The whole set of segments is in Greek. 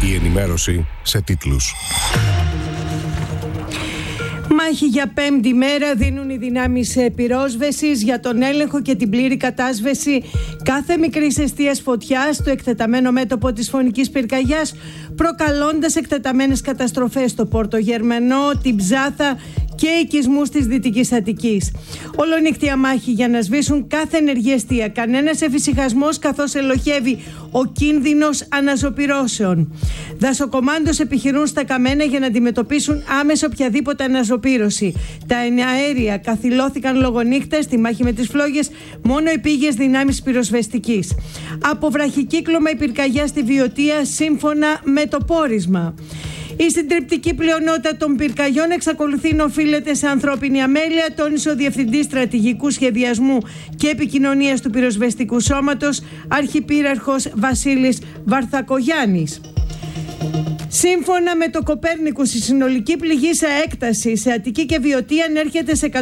Η ενημέρωση σε τίτλους. Μάχη για πέμπτη μέρα δίνουν οι δυνάμεις πυρόσβεσης για τον έλεγχο και την πλήρη κατάσβεση κάθε μικρής εστίας φωτιάς στο εκτεταμένο μέτωπο της φωνικής πυρκαγιάς, προκαλώντας εκτεταμένες καταστροφές στο Πόρτο Γερμανό, την Ψάθα και οικισμούς της Δυτικής Αττικής. Ολονύκτια μάχη για να σβήσουν κάθε ενεργή εστία, κανένας εφησυχασμός καθώς ελοχεύει ο κίνδυνος αναζωπυρώσεων. Δασοκομάντος επιχειρούν στα καμένα για να αντιμετωπίσουν άμεσα οποιαδήποτε αναζωπήρωση. Τα αέρια καθυλώθηκαν λόγω νύχτας στη μάχη με τις φλόγες, μόνο οι πήγες δυνάμεις πυροσβεστικής. Από βραχικύκλωμα η πυρκαγιά στη Βιωτία σύμφωνα με το πόρισμα. Η συντριπτική πλειονότητα των πυρκαγιών εξακολουθεί να οφείλεται σε ανθρώπινη αμέλεια, τόνισε ο Διευθυντής Στρατηγικού Σχεδιασμού και Επικοινωνίας του Πυροσβεστικού Σώματος, Αρχιπύραρχος Βασίλης Βαρθακογιάννης. Σύμφωνα με το Κοπέρνικους, η συνολική πληγή σε έκταση σε Αττική και Βιωτία ανέρχεται σε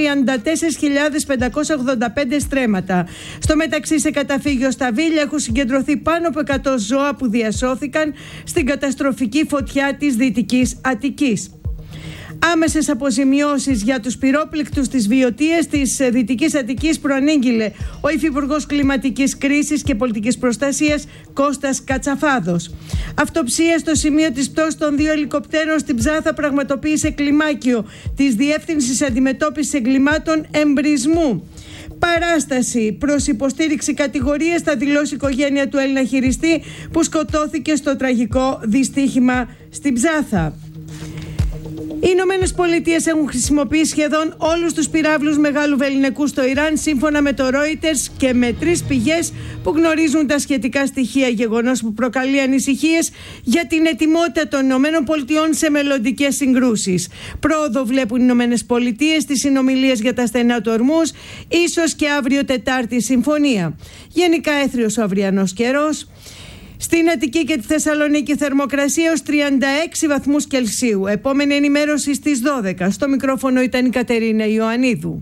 134.585 στρέμματα. Στο μεταξύ, σε καταφύγιο στα Βίλια έχουν συγκεντρωθεί πάνω από 100 ζώα που διασώθηκαν στην καταστροφική φωτιά της Δυτικής Αττικής. Άμεσες αποζημιώσεις για τους πυρόπληκτους της Βιωτίας της Δυτικής Αττικής προανήγγειλε ο Υφυπουργός Κλιματικής Κρίσης και Πολιτικής Προστασίας Κώστας Κατσαφάδος. Αυτοψία στο σημείο της πτώσης των 2 ελικοπτέρων στην Ψάθα πραγματοποίησε κλιμάκιο της Διεύθυνσης Αντιμετώπισης Εγκλημάτων Εμπρισμού. Παράσταση προς υποστήριξη κατηγορίας θα δηλώσει η οικογένεια του Έλληνα χειριστή που σκοτώθηκε στο τραγικό δυστύχημα στην Ψάθα. Οι Ηνωμένες Πολιτείες έχουν χρησιμοποιήσει σχεδόν όλους τους πυράβλους μεγάλου βεληνικού στο Ιράν, σύμφωνα με το Reuters και με 3 πηγές που γνωρίζουν τα σχετικά στοιχεία, γεγονός που προκαλεί ανησυχίες για την ετοιμότητα των Ηνωμένων Πολιτειών σε μελλοντικές συγκρούσεις. Πρόοδο βλέπουν οι Ηνωμένες Πολιτείες στις συνομιλίες για τα στενά του Ορμούζ, ίσως και αύριο Τετάρτη συμφωνία. Γενικά έθριος ο αυριανός καιρός. Στην Αττική και τη Θεσσαλονίκη θερμοκρασία ως 36 βαθμούς Κελσίου. Επόμενη ενημέρωση στις 12. Στο μικρόφωνο ήταν η Κατερίνα Ιωαννίδου.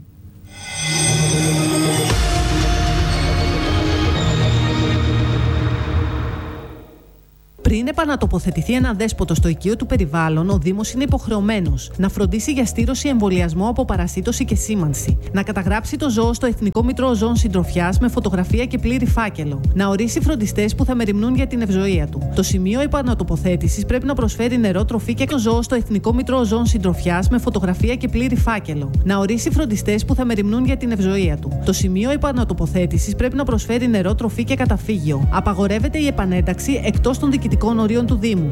Πριν επανατοποθετηθεί ένα δέσποτο στο οικείο του περιβάλλον, ο Δήμος είναι υποχρεωμένος να φροντίσει για στήρωση, εμβολιασμό από παρασίτωση και σήμανση, να καταγράψει το ζώο στο Εθνικό Μητρό Ζώων Συντροφιάς με φωτογραφία και πλήρη φάκελο, να ορίσει φροντιστές που θα μεριμνούν για την ευζοία του. Το σημείο επανατοποθέτησης πρέπει να προσφέρει νερό, τροφή και το ζώο στο Εθνικό Μητρό Ζώων Συντροφιάς με φωτογραφία και πλήρη φάκελο, να ορίσει φροντιστές που θα μεριμνούν για την ευζοία του. Το σημείο επανατοποθέτησης πρέπει να προσφέρει νερό, τροφή και καταφύγιο. Απαγορεύεται η επανένταξη εκτός των διοικητικών ορίων του Δήμου.